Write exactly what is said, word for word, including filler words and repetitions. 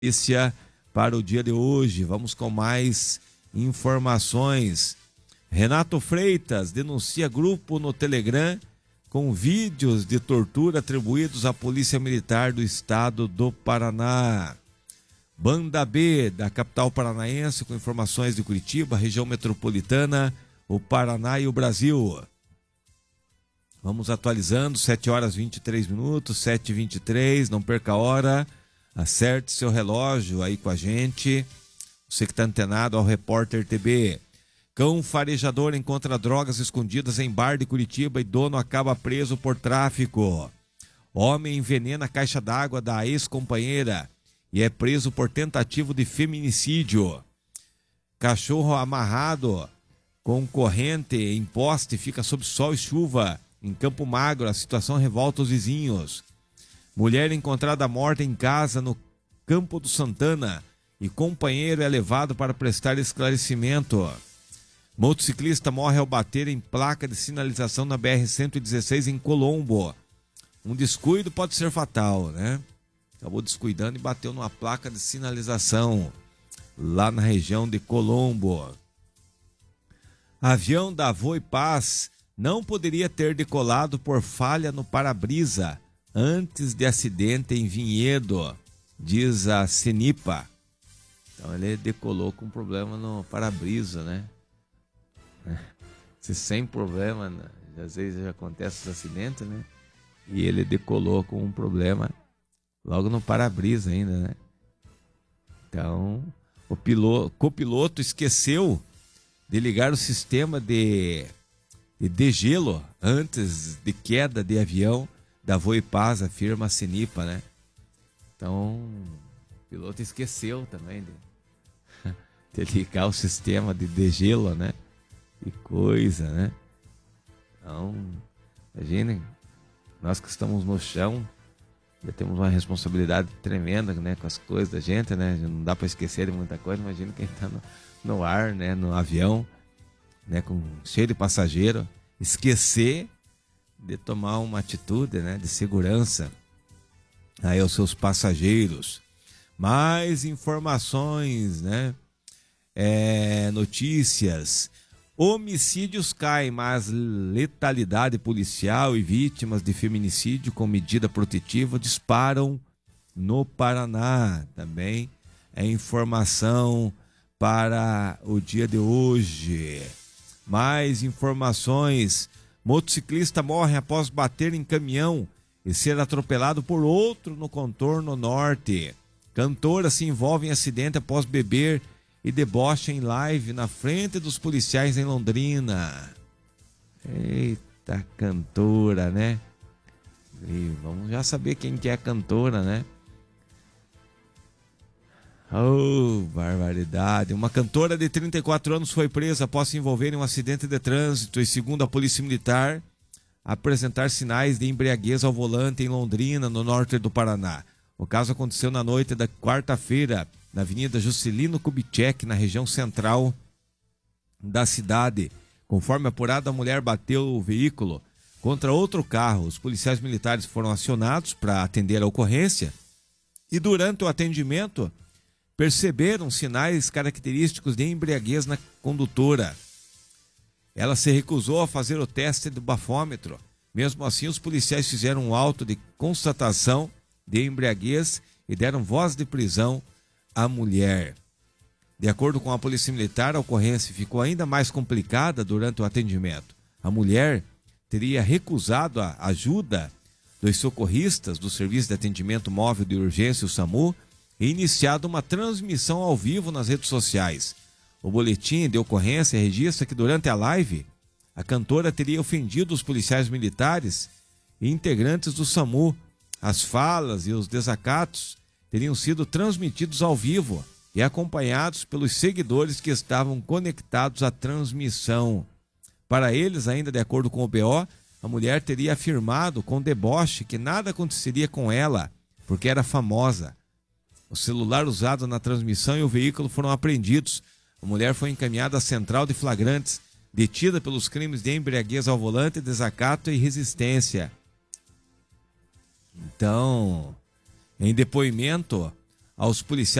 Notícia para o dia de hoje. Vamos com mais informações. Renato Freitas denuncia grupo no Telegram com vídeos de tortura atribuídos à Polícia Militar do Estado do Paraná. Banda B da capital paranaense com informações de Curitiba, região metropolitana, o Paraná e o Brasil. Vamos atualizando, sete horas e vinte e três minutos, sete e vinte e três, não perca a hora. Acerte seu relógio aí com a gente. Você que está antenado ao Repórter T B. Cão farejador encontra drogas escondidas em bar de Curitiba e dono acaba preso por tráfico. Homem envenena a caixa d'água da ex-companheira e é preso por tentativa de feminicídio. Cachorro amarrado com corrente em poste fica sob sol e chuva. Em Campo Magro, a situação revolta os vizinhos. Mulher encontrada morta em casa no Campo do Santana e companheiro é levado para prestar esclarecimento. Motociclista morre ao bater em placa de sinalização na B R cento e dezesseis em Colombo. Um descuido pode ser fatal, né? Acabou descuidando e bateu numa placa de sinalização lá na região de Colombo. Avião da Voipaz não poderia ter decolado por falha no para-brisa antes de acidente em Vinhedo, diz a Cenipa. Então ele decolou com problema no para-brisa, né? Se sem problema, né? Às vezes já acontece os acidentes, né? E ele decolou com um problema logo no para-brisa ainda, né? Então o piloto, copiloto esqueceu de ligar o sistema de, de degelo antes de queda de avião da Voipaz, afirma a Cenipa, né? Então, o piloto esqueceu também de, de ligar o sistema de degelo, né? Que coisa, né? Então, imaginem, nós que estamos no chão, já temos uma responsabilidade tremenda, né? Com as coisas da gente, né? Não dá para esquecer de muita coisa. Imagina quem está no, no ar, né? No avião, né? Com, cheio de passageiro, esquecer de tomar uma atitude, né, de segurança aí aos seus passageiros. Mais informações, né? É, notícias. Homicídios caem, mas letalidade policial e vítimas de feminicídio com medida protetiva disparam no Paraná. Também é informação para o dia de hoje. Mais informações. Motociclista morre após bater em caminhão e ser atropelado por outro no contorno norte. Cantora se envolve em acidente após beber e debocha em live na frente dos policiais em Londrina. Eita, cantora, né? E vamos já saber quem que é a cantora, né? Oh, barbaridade. Uma cantora de trinta e quatro anos foi presa após se envolver em um acidente de trânsito e, segundo a Polícia Militar, apresentar sinais de embriaguez ao volante em Londrina, no norte do Paraná. O caso aconteceu na noite da quarta-feira, na Avenida Juscelino Kubitschek, na região central da cidade. Conforme apurado, a mulher bateu o veículo contra outro carro. Os policiais militares foram acionados para atender a ocorrência e, durante o atendimento, perceberam sinais característicos de embriaguez na condutora. Ela se recusou a fazer o teste do bafômetro. Mesmo assim, os policiais fizeram um auto de constatação de embriaguez e deram voz de prisão à mulher. De acordo com a Polícia Militar, a ocorrência ficou ainda mais complicada durante o atendimento. A mulher teria recusado a ajuda dos socorristas do Serviço de Atendimento Móvel de Urgência, o SAMU, e iniciado uma transmissão ao vivo nas redes sociais. O boletim de ocorrência registra que durante a live, a cantora teria ofendido os policiais militares e integrantes do SAMU. As falas e os desacatos teriam sido transmitidos ao vivo e acompanhados pelos seguidores que estavam conectados à transmissão. Para eles, ainda de acordo com o B O, a mulher teria afirmado com deboche que nada aconteceria com ela, porque era famosa. O celular usado na transmissão e o veículo foram apreendidos. A mulher foi encaminhada à central de flagrantes, detida pelos crimes de embriaguez ao volante, desacato e resistência. Então, em depoimento aos policiais